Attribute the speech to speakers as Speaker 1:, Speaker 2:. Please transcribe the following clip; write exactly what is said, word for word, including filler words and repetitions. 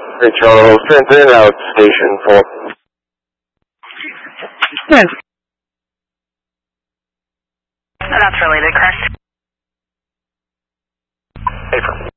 Speaker 1: Hey, Charles, transmitting out station four.
Speaker 2: Yes.
Speaker 3: That's related, correct?
Speaker 1: Hey,